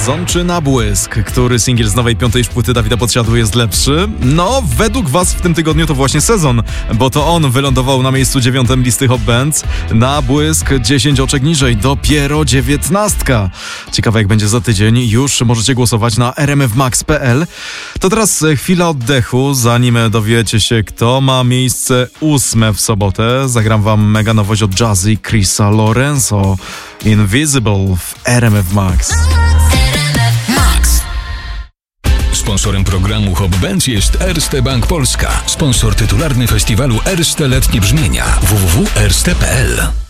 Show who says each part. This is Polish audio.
Speaker 1: Sezon czy na błysk? Który singiel z nowej piątej płyty Dawida Podsiadły jest lepszy? No, według was w tym tygodniu to właśnie Sezon, bo to on wylądował na miejscu 9 listy Hot Bands. Na błysk 10 oczek niżej, dopiero 19. Ciekawe jak będzie za tydzień, już możecie głosować na rmfmax.pl. To teraz chwila oddechu, zanim dowiecie się kto ma miejsce 8 w sobotę. Zagram wam mega nowość od Jazzy Chrisa Lorenzo. Invisible w RMF Max.
Speaker 2: Sponsorem programu Hot Bands jest Erste Bank Polska, sponsor tytularny festiwalu Erste Letnie Brzmienia www.erste.pl.